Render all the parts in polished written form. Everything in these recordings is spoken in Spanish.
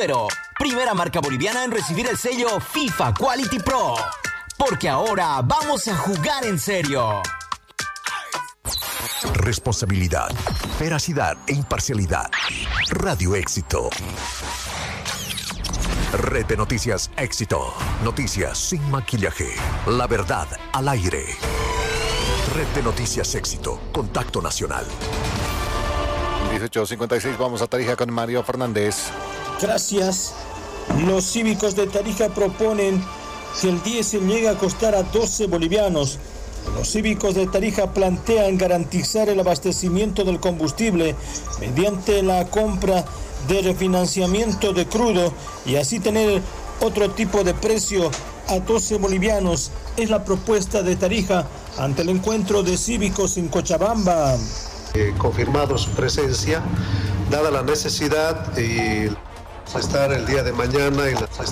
Suero, primera marca boliviana en recibir el sello FIFA Quality Pro. Porque ahora vamos a jugar en serio. Responsabilidad, veracidad e imparcialidad. Radio Éxito. Red de Noticias Éxito. Noticias sin maquillaje. La verdad al aire. Red de Noticias Éxito. Contacto Nacional. 18:56, vamos a Tarija con Mario Fernández. Gracias. Los cívicos de Tarija proponen que el diésel llegue a costar a 12 bolivianos. Los cívicos de Tarija plantean garantizar el abastecimiento del combustible mediante la compra de refinanciamiento de crudo y así tener otro tipo de precio a 12 bolivianos. Es la propuesta de Tarija ante el encuentro de cívicos en Cochabamba. Confirmado su presencia, dada la necesidad y estar el día de mañana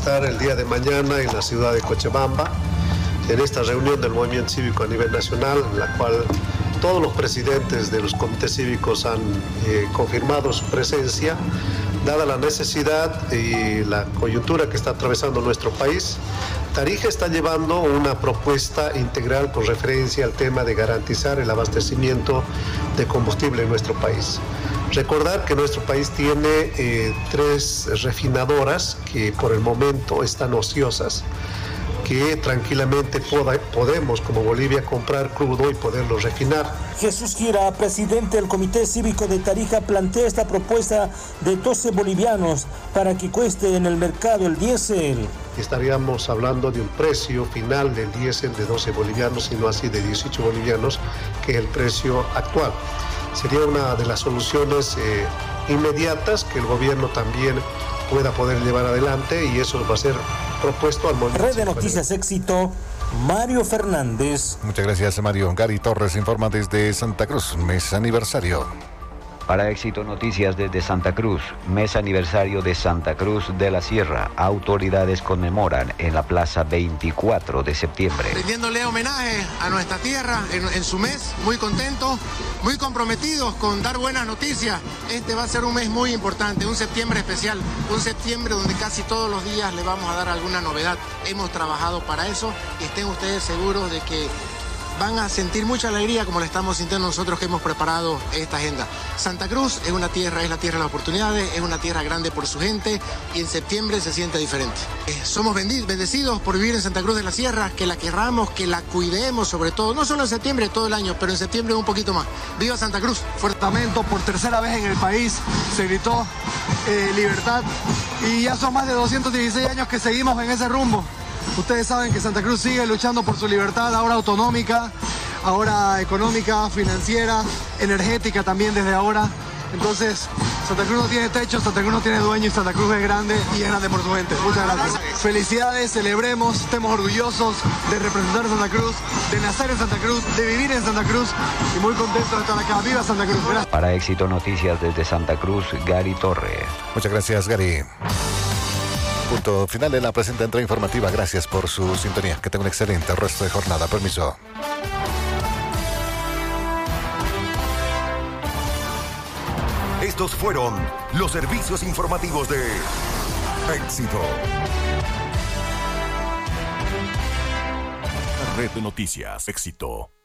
en la ciudad de Cochabamba, en esta reunión del movimiento cívico a nivel nacional, en la cual todos los presidentes de los comités cívicos han confirmado su presencia, dada la necesidad y la coyuntura que está atravesando nuestro país. Tarija está llevando una propuesta integral con referencia al tema de garantizar el abastecimiento de combustible en nuestro país. Recordar que nuestro país tiene 3 refinadoras que por el momento están ociosas, que tranquilamente podemos como Bolivia comprar crudo y poderlo refinar. Jesús Gira, presidente del Comité Cívico de Tarija, plantea esta propuesta de 12 bolivianos para que cueste en el mercado el diésel. Estaríamos hablando de un precio final del diésel de 12 bolivianos y no así de 18 bolivianos, que es el precio actual. Sería una de las soluciones inmediatas que el gobierno también pueda poder llevar adelante y eso va a ser propuesto al movimiento. Red de Noticias Éxito, Mario Fernández. Muchas gracias, Mario. Gary Torres informa desde Santa Cruz, mes aniversario. Para Éxito Noticias desde Santa Cruz, mes aniversario de Santa Cruz de la Sierra. Autoridades conmemoran en la plaza 24 de septiembre. Rindiéndole homenaje a nuestra tierra en su mes, muy contentos, muy comprometidos con dar buenas noticias. Este va a ser un mes muy importante, un septiembre especial, un septiembre donde casi todos los días le vamos a dar alguna novedad. Hemos trabajado para eso y estén ustedes seguros de que van a sentir mucha alegría como le estamos sintiendo nosotros que hemos preparado esta agenda. Santa Cruz es la tierra de las oportunidades, es una tierra grande por su gente y en septiembre se siente diferente. Somos bendecidos por vivir en Santa Cruz de la Sierra, que la querramos, que la cuidemos sobre todo, no solo en septiembre, todo el año, pero en septiembre un poquito más. ¡Viva Santa Cruz! Fuertamento, por tercera vez en el país se gritó libertad y ya son más de 216 años que seguimos en ese rumbo. Ustedes saben que Santa Cruz sigue luchando por su libertad, ahora autonómica, ahora económica, financiera, energética también desde ahora. Entonces, Santa Cruz no tiene techo, Santa Cruz no tiene dueño y Santa Cruz es grande y es grande por su gente. Muchas gracias. Felicidades, celebremos, estemos orgullosos de representar a Santa Cruz, de nacer en Santa Cruz, de vivir en Santa Cruz y muy contentos de estar acá. ¡Viva Santa Cruz! Gracias. Para Éxito Noticias desde Santa Cruz, Gary Torres. Muchas gracias, Gary. Punto final de la presente entrega informativa. Gracias por su sintonía. Que tenga un excelente resto de jornada. Permiso. Estos fueron los servicios informativos de Éxito. Red de Noticias Éxito.